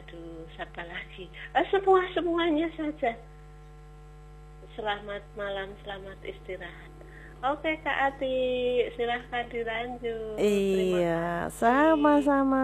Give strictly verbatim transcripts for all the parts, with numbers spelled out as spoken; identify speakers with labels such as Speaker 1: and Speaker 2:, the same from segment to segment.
Speaker 1: Aduh, siapa lagi? Eh, semua semuanya saja. Selamat malam, selamat istirahat. Oke Kak Ati, silahkan dilanjut.
Speaker 2: Iya, sama-sama.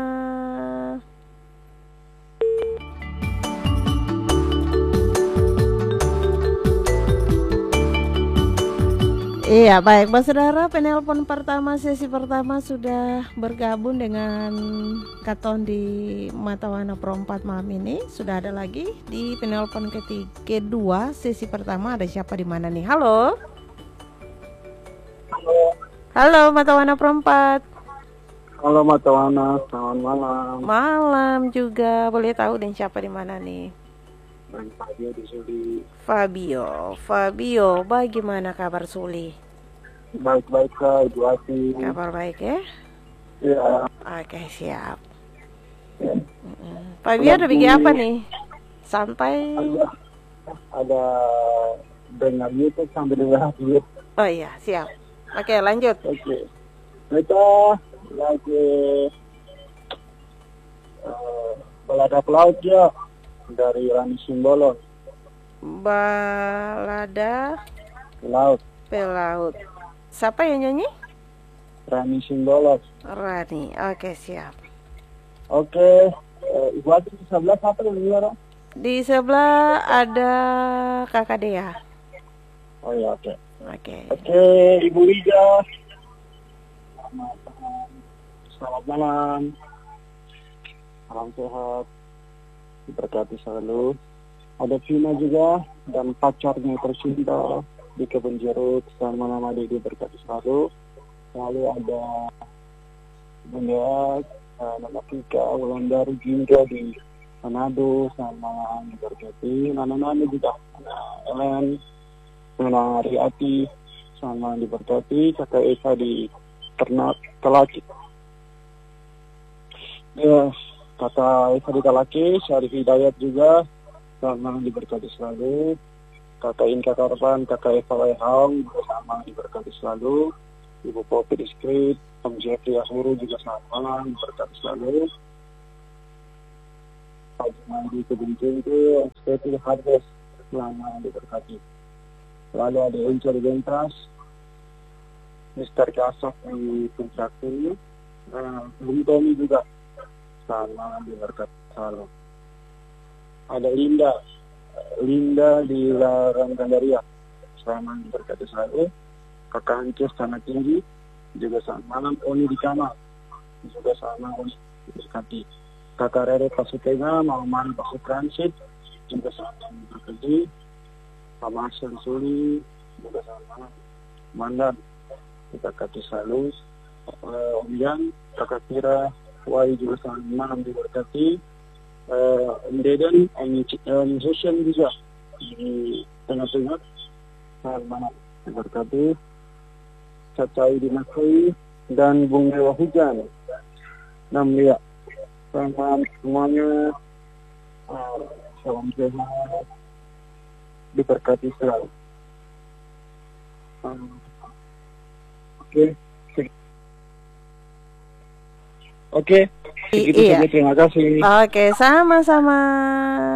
Speaker 2: Iya, baik, Mbak Saudara, penelpon pertama sesi pertama sudah bergabung dengan Katon di Mata Warna Perempat malam ini. Sudah ada lagi di penelpon ketiga kedua sesi pertama. Ada siapa di mana nih? Halo.
Speaker 3: Halo.
Speaker 2: Halo, Mata Warna Perempat.
Speaker 3: Halo Mata Warna, selamat malam.
Speaker 2: Malam juga. Boleh tahu dan siapa di mana nih?
Speaker 3: Dan Fabio di Suli.
Speaker 2: Fabio, Fabio, bagaimana kabar Suli?
Speaker 3: Baik-baik Kak, Ibu Ati.
Speaker 2: Kabar baik ya?
Speaker 3: Ya.
Speaker 2: Oke, siap. Ya. Fabio ada bikin apa nih? Santai.
Speaker 3: Ada, ada dengar YouTube sambil dengar YouTube.
Speaker 2: Oh iya, siap. Oke, lanjut.
Speaker 3: Oke. Kita lagi uh, balada pelaut ya dari Rani Simbolon.
Speaker 2: Balada
Speaker 3: Laut.
Speaker 2: Pelaut. Siapa yang nyanyi?
Speaker 3: Rani Simbolon.
Speaker 2: Rani. Oke, siap.
Speaker 3: Oke. Uh, Ibu Ati di sebelah siapa yang dengar?
Speaker 2: Di sebelah ada Kakak Dea.
Speaker 3: Oh ya, oke.
Speaker 2: Oke.
Speaker 3: Oke, Ibu Liga. Selamat malam. Selamat malam. Salam sehat. Diberkati selalu. Ada Vina juga dan pacarnya tercinta di Kebun Jeruk. Selamat malam adik, diberkati selalu. Lalu ada Bunda Nana Fika, Wulandari juga di Manado. Selamat malam, diberkati. Nana-nana juga. Ellen, Nana Ariati. Selamat malam, diberkati. Kakak Eva di Ternak Telaki. Ya, kata Eva di Telaki, Syarif Hidayat juga. Selamat malam, diberkati selalu. Kakak Inka Karpan, Kakak Eva Wehang, bersama diberkati selalu. Ibu Popi di Skrip, Om Jeffrey Ahuru juga selamat malam, diberkati selalu. Pak Jumadi Kebencing itu, Steti Hardes, selamat malam, diberkati. Lalu ada Enco di Bentras, Mister Kasok di Puncakti, uh, Bung Tommy juga, selamat malam, diberkati selalu. Ada Linda, Linda di Larang Gandaria, selamat berkati selalu. Kakak Ances Tanah Tinggi, juga selamat malam. Oni di Kamal, juga selamat malam, berkati. Kakak Rere Pasutega, Malam Pasut Transit, juga selamat malam, berkati. Pak Marcel Suli, juga selamat malam. Mandan, diberkati selalu. Uh, Om Yan, Kakak Kira, Wai juga selamat malam, diberkati. Uh, Deden, Om Sosial juga di tengah-tengah. Selamat malam, diberkati. Cacai di Nakui dan Bung Dewa Hujan. Nam lihat. Selamat semuanya. Uh, salam sehat. Diberkati selalu. Um, Oke. Okay. Oke. Okay. Segitu
Speaker 2: iya.
Speaker 3: saja, terima kasih.
Speaker 2: Oke, sama-sama.